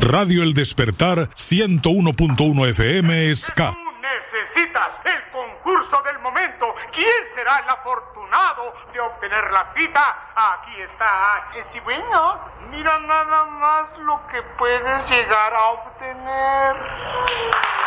Radio El Despertar 101.1 FM Ska. Tú necesitas el concurso del momento. ¿Quién será el afortunado de obtener la cita? Aquí está. Sí, bueno, mira nada más lo que puedes llegar a obtener.